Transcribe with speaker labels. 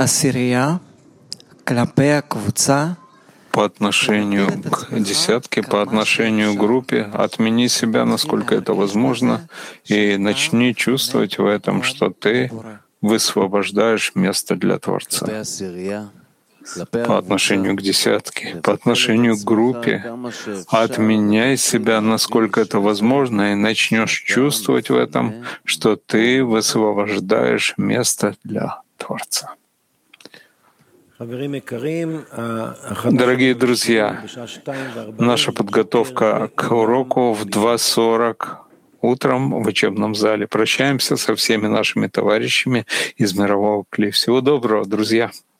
Speaker 1: по отношению к десятке, по отношению к группе, отмени себя, насколько это возможно, и начни чувствовать в этом, что ты высвобождаешь место для Творца. По отношению к десятке, по отношению к группе, отменяй себя, насколько это возможно, и начнешь чувствовать в этом, что ты высвобождаешь место для Творца. Дорогие друзья, наша подготовка к уроку в 2:40 утром в учебном зале. Прощаемся со всеми нашими товарищами из мирового КЛИ. Всего доброго, друзья!